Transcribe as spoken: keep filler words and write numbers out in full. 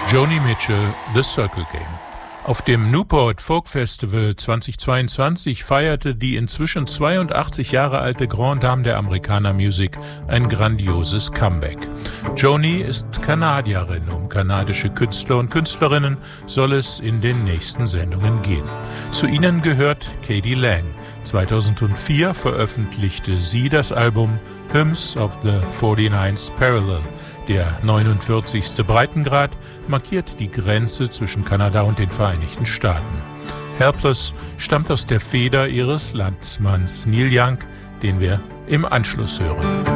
Joni Mitchell, The Circle Game. Auf dem Newport Folk Festival zweitausendzweiundzwanzig feierte die inzwischen zweiundachtzig Jahre alte Grande Dame der Americana Music ein grandioses Comeback. Joni ist Kanadierin. Um kanadische Künstler und Künstlerinnen soll es in den nächsten Sendungen gehen. Zu ihnen gehört k.d. lang. zweitausendvier veröffentlichte sie das Album Hymns of the forty-ninth Parallel. Der neunundvierzigste Breitengrad markiert die Grenze zwischen Kanada und den Vereinigten Staaten. Helpless stammt aus der Feder ihres Landsmanns Neil Young, den wir im Anschluss hören.